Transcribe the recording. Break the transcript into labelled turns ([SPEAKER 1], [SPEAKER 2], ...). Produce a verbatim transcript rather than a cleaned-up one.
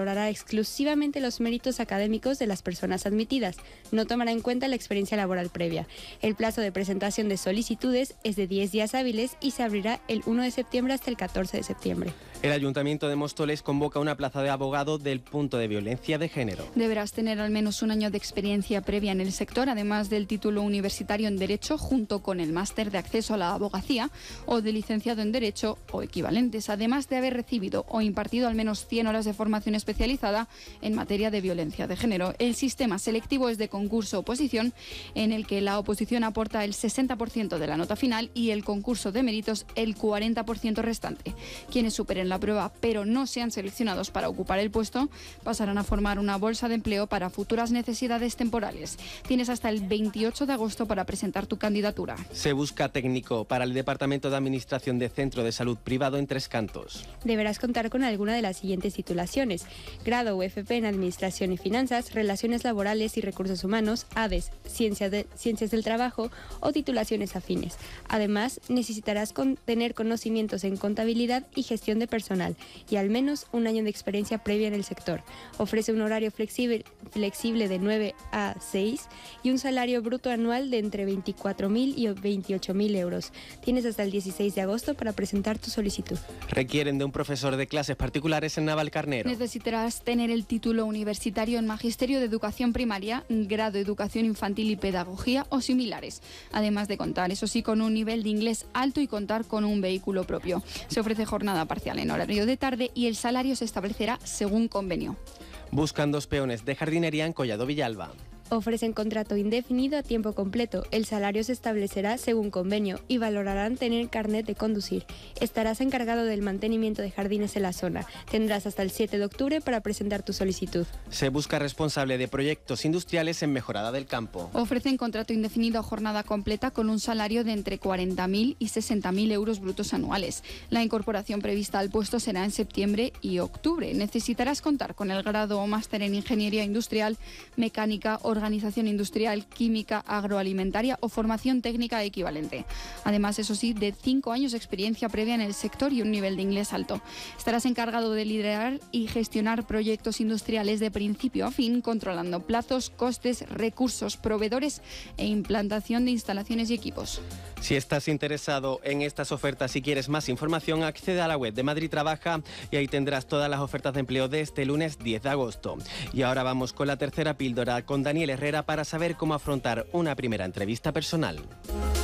[SPEAKER 1] valorará exclusivamente los méritos académicos de las personas admitidas. No tomará en cuenta la experiencia laboral previa. El plazo de presentación de solicitudes es de diez días hábiles y se abrirá el uno de septiembre hasta el catorce de septiembre.
[SPEAKER 2] El Ayuntamiento de Móstoles convoca una plaza de abogado del punto de violencia de género.
[SPEAKER 3] Deberás tener al menos un año de experiencia previa en el sector, además del título universitario en Derecho, junto con el máster de acceso a la abogacía o de licenciado en Derecho o equivalentes, además de haber recibido o impartido al menos cien horas de formación especializada en materia de violencia de género. El sistema selectivo es de concurso-oposición, en el que la oposición aporta el sesenta por ciento de la nota final y el concurso de méritos el cuarenta por ciento restante. Quienes superen la prueba pero no sean seleccionados para ocupar el puesto pasarán a formar una bolsa de empleo para futuras necesidades temporales. Tienes hasta el veintiocho de agosto para presentar tu candidatura.
[SPEAKER 2] Se busca técnico para el Departamento de Administración de Centro de Salud Privado en Tres Cantos.
[SPEAKER 1] Deberás contar con alguna de las siguientes titulaciones: grado U F P en Administración y Finanzas, Relaciones Laborales y Recursos Humanos, A D E S, Ciencias, de, Ciencias del Trabajo o titulaciones afines. Además, necesitarás con, tener conocimientos en contabilidad y gestión de personal y al menos un año de experiencia previa en el sector. Ofrece un horario flexible, flexible de nueve a seis y un salario bruto anual de entre veinticuatro mil y veintiocho mil euros. Tienes hasta el dieciséis de agosto para presentar tu solicitud.
[SPEAKER 2] Requieren de un profesor de clases particulares en Navalcarnero.
[SPEAKER 3] Necesitarás tener el título universitario en Magisterio de Educación Primaria, grado Educación Infantil y Pedagogía o similares, además de contar, eso sí, con un nivel de inglés alto y contar con un vehículo propio. Se ofrece jornada parcial en horario de tarde y el salario se establecerá según convenio.
[SPEAKER 2] Buscan dos peones de jardinería en Collado Villalba.
[SPEAKER 1] Ofrecen contrato indefinido a tiempo completo. El salario se establecerá según convenio y valorarán tener carnet de conducir. Estarás encargado del mantenimiento de jardines en la zona. Tendrás hasta el siete de octubre para presentar tu solicitud.
[SPEAKER 2] Se busca responsable de proyectos industriales en Mejorada del Campo.
[SPEAKER 3] Ofrecen contrato indefinido a jornada completa con un salario de entre cuarenta mil y sesenta mil euros brutos anuales. La incorporación prevista al puesto será en septiembre y octubre. Necesitarás contar con el grado o máster en Ingeniería Industrial, Mecánica, Organización Industrial, Química, Agroalimentaria o formación técnica equivalente. Además, eso sí, de cinco años de experiencia previa en el sector y un nivel de inglés alto. Estarás encargado de liderar y gestionar proyectos industriales de principio a fin, controlando plazos, costes, recursos, proveedores e implantación de instalaciones y equipos.
[SPEAKER 2] Si estás interesado en estas ofertas y quieres más información, accede a la web de Madrid Trabaja y ahí tendrás todas las ofertas de empleo de este lunes diez de agosto. Y ahora vamos con la tercera píldora con Daniel Herrera para saber cómo afrontar una primera entrevista personal.